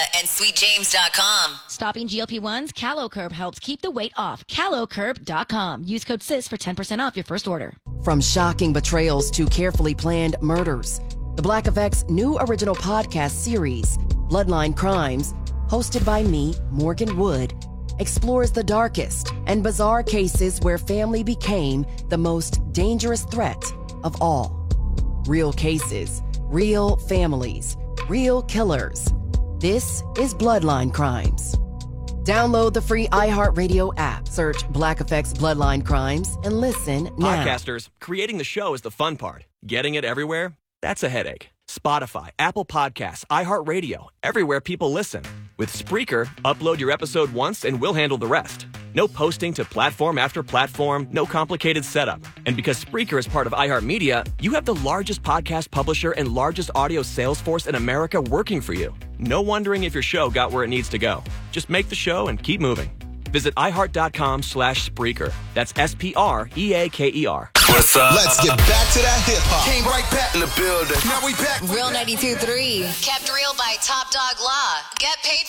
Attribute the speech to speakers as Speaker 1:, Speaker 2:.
Speaker 1: and sweetjames.com.
Speaker 2: Stopping GLP-1s, CaloCurb helps keep the weight off. CaloCurb.com. Use code SIS for 10% off your first order.
Speaker 3: From shocking betrayals to carefully planned murders, the Black Effect's new original podcast series, Bloodline Crimes, hosted by me, Morgan Wood, explores the darkest and bizarre cases where family became the most dangerous threat of all. Real cases, real families, real killers. This is Bloodline Crimes. Download the free iHeartRadio app. Search Black Effect's Bloodline Crimes and listen now.
Speaker 4: Podcasters, creating the show is the fun part. Getting it everywhere? That's a headache. Spotify, Apple Podcasts, iHeartRadio, everywhere people listen. With Spreaker, upload your episode once and we'll handle the rest. No posting to platform after platform, no complicated setup. And because Spreaker is part of iHeartMedia, you have the largest podcast publisher and largest audio sales force in America working for you. No wondering if your show got where it needs to go. Just make the show and keep moving. Visit iHeart.com/Spreaker. That's SPREAKER.
Speaker 5: What's up?
Speaker 6: Let's get back to that hip hop.
Speaker 5: Came right back in the building.
Speaker 6: Now we back.
Speaker 1: Real 92.3. Kept real by Top Dog Law. Get paid